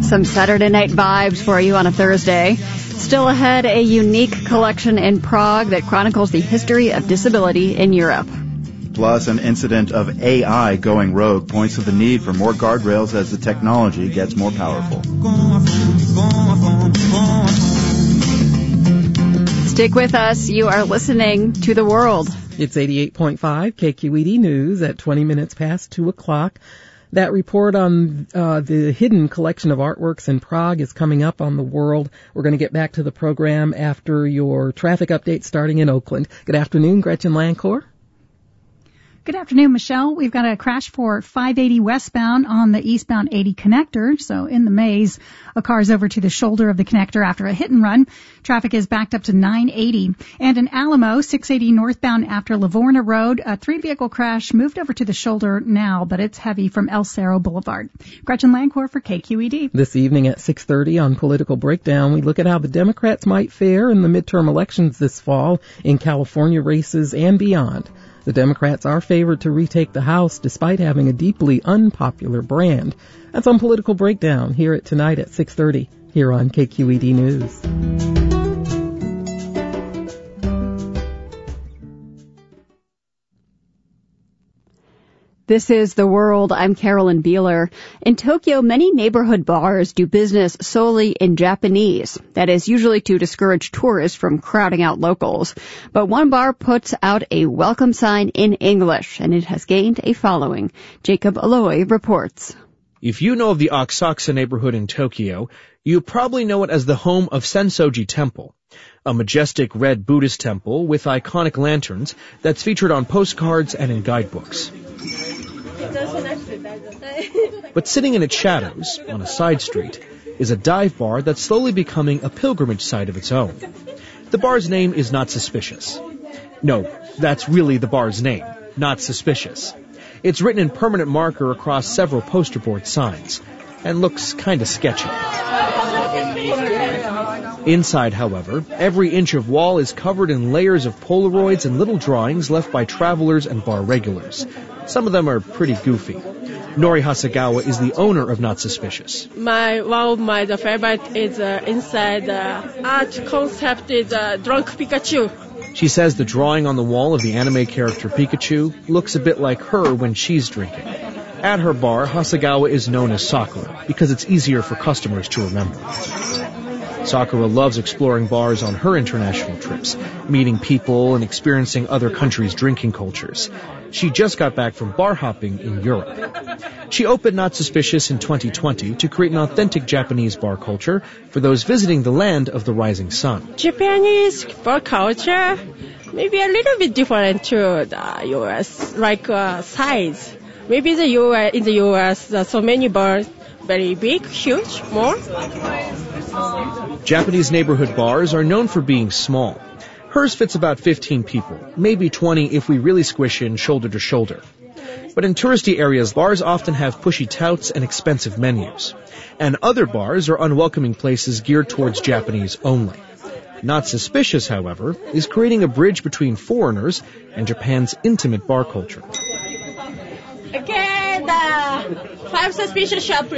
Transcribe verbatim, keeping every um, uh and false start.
Some Saturday night vibes for you on a Thursday. Still ahead, a unique collection in Prague that chronicles the history of disability in Europe. Plus, an incident of A I going rogue points to the need for more guardrails as the technology gets more powerful. Stick with us. You are listening to The World. It's eighty-eight point five K Q E D News at twenty minutes past two o'clock. That report on uh, the hidden collection of artworks in Prague is coming up on The World. We're going to get back to the program after your traffic update starting in Oakland. Good afternoon, Gretchen Lancor. Good afternoon, Michelle. We've got a crash for five eighty westbound on the eastbound eighty connector. So in the maze, a car's over to the shoulder of the connector after a hit and run. Traffic is backed up to nine eighty. And in Alamo, six eighty northbound after Livorno Road, a three-vehicle crash moved over to the shoulder now, but it's heavy from El Cerro Boulevard. Gretchen Lancor for K Q E D. This evening at six thirty on Political Breakdown, we look at how the Democrats might fare in the midterm elections this fall in California races and beyond. The Democrats are favored to retake the House despite having a deeply unpopular brand. That's on Political Breakdown. Hear it tonight at six thirty here on K Q E D News. This is The World. I'm Carolyn Beeler. In Tokyo, many neighborhood bars do business solely in Japanese. That is usually to discourage tourists from crowding out locals. But one bar puts out a welcome sign in English, and it has gained a following. Jacob Aloy reports. If you know of the Asakusa neighborhood in Tokyo, you probably know it as the home of Sensoji Temple, a majestic red Buddhist temple with iconic lanterns that's featured on postcards and in guidebooks. But sitting in its shadows, on a side street, is a dive bar that's slowly becoming a pilgrimage site of its own. The bar's name is Not Suspicious. No, that's really the bar's name, Not Suspicious. It's written in permanent marker across several poster board signs, and looks kinda sketchy. Inside, however, every inch of wall is covered in layers of Polaroids and little drawings left by travelers and bar regulars. Some of them are pretty goofy. Nori Hasegawa is the owner of Not Suspicious. My one of my the favorite is uh, inside the uh, art concept is uh, drunk Pikachu. She says the drawing on the wall of the anime character Pikachu looks a bit like her when she's drinking. At her bar, Hasegawa is known as Sakura because it's easier for customers to remember. Sakura loves exploring bars on her international trips, meeting people and experiencing other countries' drinking cultures. She just got back from bar hopping in Europe. She opened Not Suspicious in twenty twenty to create an authentic Japanese bar culture for those visiting the land of the rising sun. Japanese bar culture maybe a little bit different to the U S, like uh, size. Maybe the U S, in the U S, uh, so many bars, very big, huge, more. Japanese neighborhood bars are known for being small. Hers fits about fifteen people, maybe twenty if we really squish in shoulder to shoulder. But in touristy areas, bars often have pushy touts and expensive menus. And other bars are unwelcoming places geared towards Japanese only. Not Suspicious, however, is creating a bridge between foreigners and Japan's intimate bar culture. Okay, the five suspicious shop.